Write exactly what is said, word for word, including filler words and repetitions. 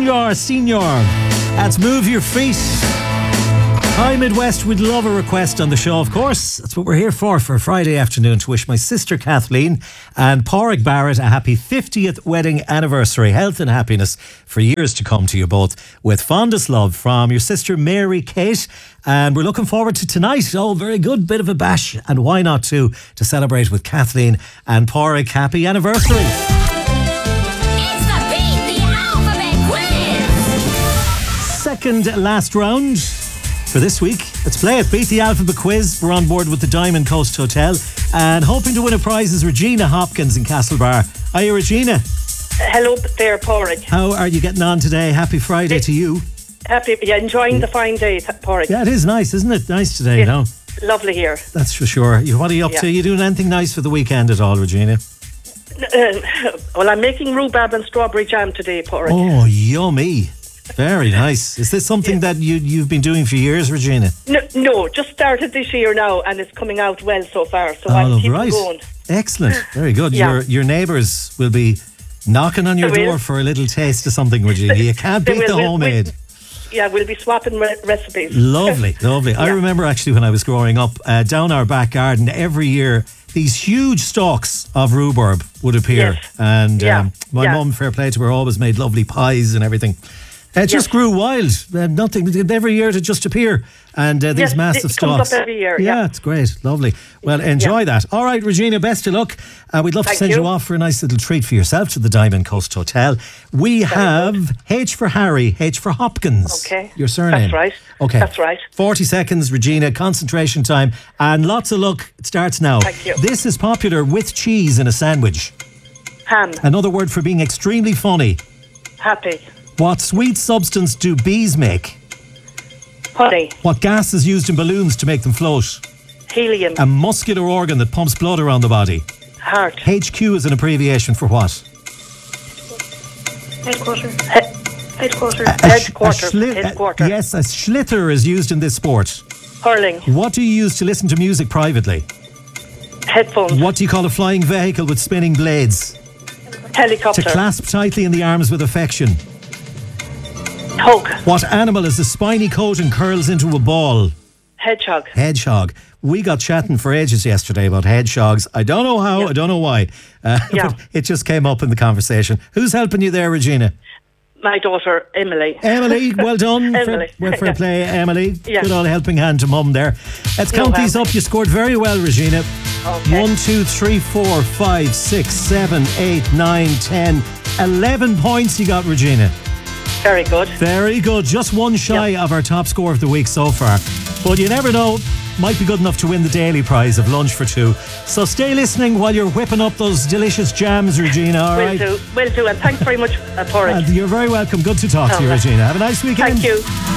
Senior, Senior. That's Move Your Feet. Hi Midwest, we'd love a request on the show, of course. That's what we're here for, for a Friday afternoon, to wish my sister Kathleen and Pádraig Barrett a happy fiftieth wedding anniversary. Health and happiness for years to come to you both. With fondest love from your sister Mary Kate. And we're looking forward to tonight. Oh, very good. Bit of a bash. And why not too, to celebrate with Kathleen and Pádraig. Happy anniversary. It's the Beat the Alphabet Quiz. Second last round for this week. Let's play it. Beat the Alphabet Quiz. We're on board with the Diamond Coast Hotel and hoping to win a prize is Regina Hopkins in Castlebar. Hiya, Regina. Hello there, Pádraig. How are you getting on today? Happy Friday It- to you. Happy, yeah, enjoying the fine day, Pádraig. Yeah, it is nice, isn't it? Nice today, It's no? Lovely here. That's for sure. You- What are you up Yeah. to? You doing anything nice for the weekend at all, Regina? Uh, well, I'm making rhubarb and strawberry jam today, Pádraig. Oh, yummy. Very nice. Is this something Yeah. that you, you've been doing for years, Regina? No, no, just started this year now, and it's coming out well so far. So Oh, I'm keeping right. going. Excellent. Very good. Yeah. Your your neighbours will be knocking on your They will. door for a little taste of something, Regina. You can't They beat will. the We'll- homemade. we'll- Yeah, we'll be swapping re- recipes. Lovely, lovely. I Yeah. remember actually when I was growing up, uh, down our back garden, every year these huge stalks of rhubarb would appear. Yes. And Yeah. um, my Yeah. mum, fair play to her, always made lovely pies and everything. It just Yes. grew wild. Uh, nothing, every year to just appear. And uh, these Yes, massive it comes up stalks. every year, Yeah, yeah. it's great. Lovely. Well, enjoy that. All right, Regina, best of luck. Uh, we'd love to Thank send you. you. off for a nice little treat for yourself to the Diamond Coast Hotel. We have H for Harry, H for Hopkins. Okay. Your surname. That's right. Okay. That's right. forty seconds, Regina, concentration time, and lots of luck. It starts now. Thank you. This is popular with cheese in a sandwich. Ham. Another word for being extremely funny. Happy. What sweet substance do bees make? Honey. What gas is used in balloons to make them float? Helium. A muscular organ that pumps blood around the body. Heart. H Q is an abbreviation for what? Headquarter. He- Headquarter. A sh- a Headquarter. schli- Headquarter. uh, yes, a schlither is used in this sport. Hurling. What do you use to listen to music privately? Headphones. What do you call a flying vehicle with spinning blades? Helicopter. To clasp tightly in the arms with affection. Hug. What animal has a spiny coat and curls into a ball? Hedgehog. Hedgehog. We got chatting for ages yesterday about hedgehogs. I don't know how, Yeah. I don't know why. Uh, Yeah. but it just came up in the conversation. Who's helping you there, Regina? My daughter, Emily. Emily, well done. Emily. Fair, well, fair Yeah. play, Emily. Yeah. Good old helping hand to mum there. Let's No count these harm. up. You scored very well, Regina. Okay. One, two, three, four, five, six, seven, eight, nine, ten, eleven points you got, Regina. Very good. Very good. Just one shy Yeah. of our top score of the week so far. But you never know. Might be good enough to win the daily prize of lunch for two. So stay listening while you're whipping up those delicious jams, Regina. All Will right. do. Will do. And thanks very much, uh, Pádraig. And you're very welcome. Good to talk to you, Oh, Regina. Have a nice weekend. Thank you.